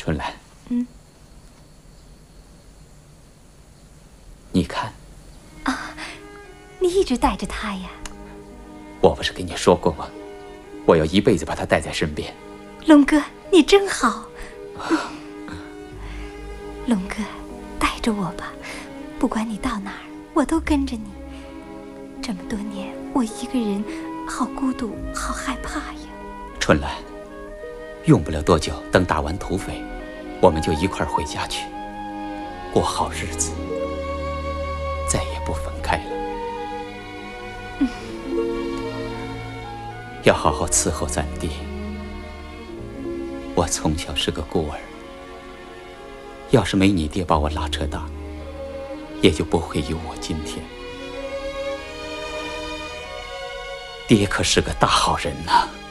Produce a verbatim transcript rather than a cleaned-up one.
春兰， 嗯， 你看， 啊，你一直带着他呀？ 我不是跟你说过吗？我要一辈子把他带在身边。 龙哥，你真好。龙哥，带着我吧，不管你到哪儿，我都跟着你。这么多年，我一个人，好孤独，好害怕呀。 春兰，用不了多久，等打完土匪，我们就一块儿回家去，过好日子，再也不分开了。 嗯， 要好好伺候咱爹。我从小是个孤儿，要是没你爹把我拉扯大，也就不会有我今天。爹可是个大好人呐。